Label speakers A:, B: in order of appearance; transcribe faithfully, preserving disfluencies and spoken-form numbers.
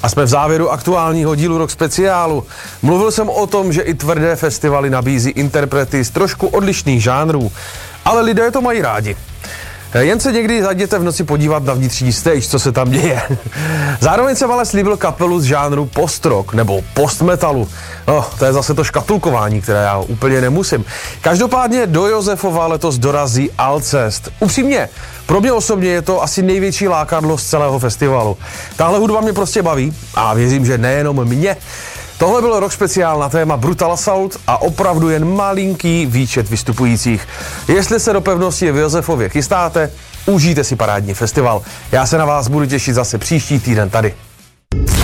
A: A jsme v závěru aktuálního dílu Rock speciálu. Mluvil jsem o tom, že i tvrdé festivaly nabízí interprety z trošku odlišných žánrů, ale lidé to mají rádi. Jen se někdy zajděte v noci podívat na vnitřní stage, co se tam děje. Zároveň jsem ale slíbil kapelu z žánru post-rock nebo post-metalu. No, to je zase to škatulkování, které já úplně nemusím. Každopádně do Josefova letos dorazí Alcest. Upřímně, pro mě osobně je to asi největší lákadlo z celého festivalu. Tahle hudba mě prostě baví a věřím, že nejenom mě. Tohle byl Rock speciál na téma Brutal Assault a opravdu jen malinký výčet vystupujících. Jestli se do pevnosti v Josefově chystáte, užijte si parádní festival. Já se na vás budu těšit zase příští týden tady.